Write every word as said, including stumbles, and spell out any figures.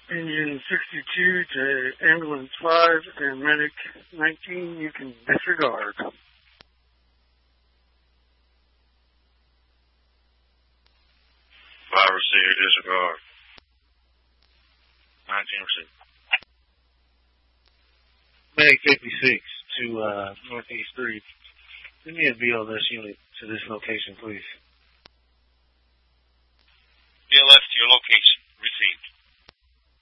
Engine sixty-two to ambulance five and medic nineteen, you can disregard. Five receive, disregard. nineteen receive. Medic fifty-six to uh, Northeast three. Give me a V O this unit to this location, please.